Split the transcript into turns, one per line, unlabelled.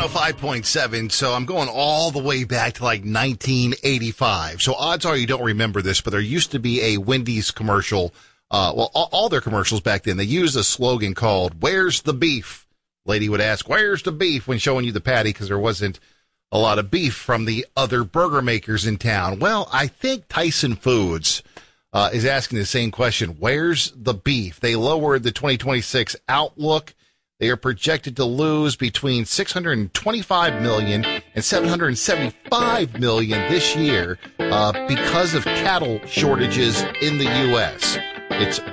105.7, so I'm going all the way back to like 1985. So odds are you don't remember this, but there used to be a Wendy's commercial. All their commercials back then, they used a slogan called, "Where's the beef?" Lady would ask, "Where's the beef?" when showing you the patty, because there wasn't a lot of beef from the other burger makers in town. Well, I think Tyson Foods is asking the same question. Where's the beef? They lowered the 2026 outlook. They are projected to lose between $625 million and $775 million this year because of cattle shortages in the U.S. It's